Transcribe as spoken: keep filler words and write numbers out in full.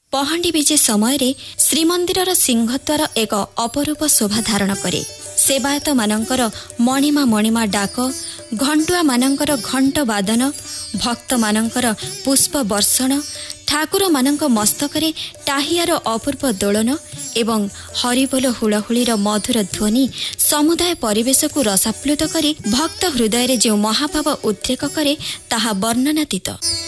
पहांडी विजे समय श्रीमंदिर सिंहद्वार एक अपरूप शोभा धारण करे। सेवायत मानकर मणिमा मणिमा डाक, घंटुआ मानकर घंट वादन, भक्त मानकर पुष्प वर्षण, ठाकुर मानक मस्तकरे टाहियार अपूर्व दोलन एवं हरिबोल हुलहुलीर मधुर ध्वनि समुदाय परिवेश को रसाप्लुत करी भक्त हृदय जो महाभाव उद्रेक करे ताहा वर्णनातीत।